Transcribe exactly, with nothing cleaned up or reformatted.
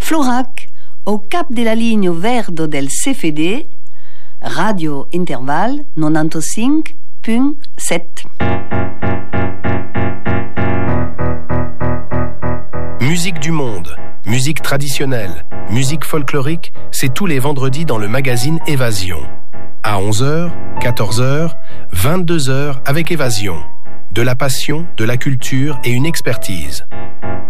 Florac, au cap de la ligne verde del C F D, Radio Interval quatre-vingt-quinze virgule sept. Musique du monde, musique traditionnelle, musique folklorique, c'est tous les vendredis dans le magazine Évasion. À onze heures, quatorze heures, vingt-deux heures avec Évasion. De la passion, de la culture et une expertise.